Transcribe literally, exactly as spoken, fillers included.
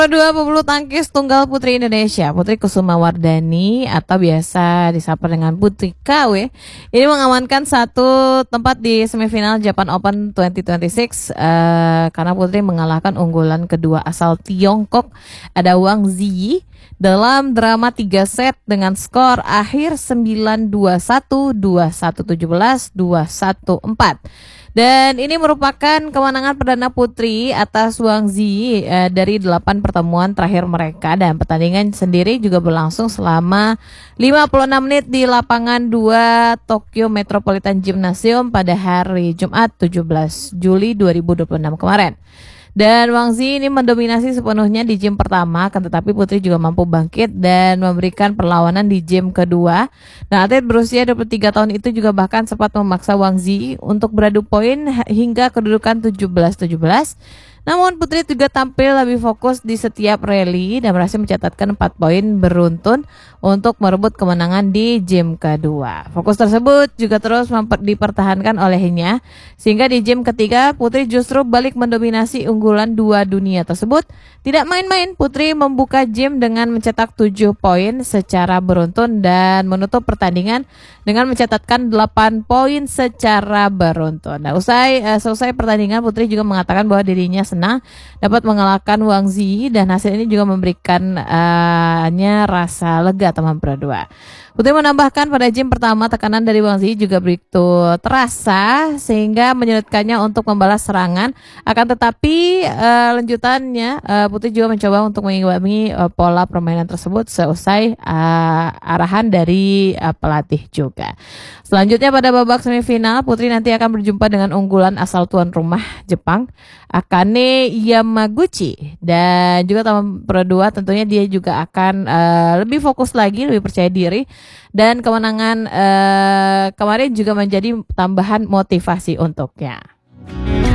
Dua pebulu tangkis tunggal putri Indonesia, Putri Kusuma Wardani atau biasa disapa dengan Putri K W, ini mengamankan satu tempat di semifinal Japan Open dua ribu dua puluh enam uh, karena Putri mengalahkan unggulan kedua asal Tiongkok, ada Wang Ziyi, dalam drama tiga set dengan skor akhir sembilan dua satu, dua satu tujuh belas, dua satu empat. Dan ini merupakan kemenangan perdana Putri atas Wang Ziyi eh, dari delapan pertemuan terakhir mereka, dan pertandingan sendiri juga berlangsung selama lima puluh enam menit di lapangan dua Tokyo Metropolitan Gymnasium pada hari Jumat tujuh belas Juli dua ribu dua puluh enam kemarin. Dan Wang Ziyi ini mendominasi sepenuhnya di game pertama, akan tetapi Putri juga mampu bangkit dan memberikan perlawanan di game kedua. Nah, atlet berusia dua puluh tiga tahun itu juga bahkan sempat memaksa Wang Ziyi untuk beradu poin hingga kedudukan tujuh belas tujuh belas. Namun Putri juga tampil lebih fokus di setiap rally dan berhasil mencatatkan empat poin beruntun untuk merebut kemenangan di game kedua. Fokus tersebut juga terus dipertahankan olehnya, sehingga di game ketiga Putri justru balik mendominasi unggulan dua dunia tersebut. Tidak main-main, Putri membuka game dengan mencetak tujuh poin secara beruntun dan menutup pertandingan dengan mencatatkan delapan poin secara beruntun. Nah, usai uh, selesai pertandingan, Putri juga mengatakan bahwa dirinya senang dapat mengalahkan Wang Ziyi, dan hasil ini juga memberikan uh, nya rasa lega teman berdua. Putri menambahkan pada game pertama tekanan dari Wang Ziyi juga begitu terasa sehingga menyulitkannya untuk membalas serangan. Akan tetapi uh, lanjutannya uh, Putri juga mencoba untuk mengimbangi uh, pola permainan tersebut seusai uh, arahan dari uh, pelatih juga. Selanjutnya pada babak semifinal, Putri nanti akan berjumpa dengan unggulan asal tuan rumah Jepang, Akane Yamaguchi, dan juga teman berdua tentunya dia juga akan uh, lebih fokus lagi, lebih percaya diri, dan kemenangan uh, kemarin juga menjadi tambahan motivasi untuknya.